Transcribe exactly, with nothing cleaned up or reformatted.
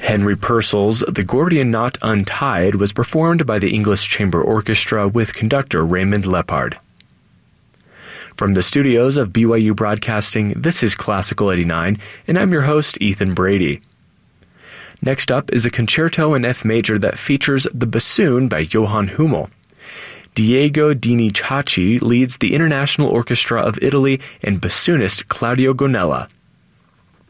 Henry Purcell's The Gordian Knot Untied was performed by the English Chamber Orchestra with conductor Raymond Lepard. From the studios of B Y U Broadcasting, this is Classical eighty-nine, and I'm your host, Ethan Brady. Next up is a concerto in F major that features the bassoon by Johann Hummel. Diego Dini Chachi leads the International Orchestra of Italy and bassoonist Claudio Gonella.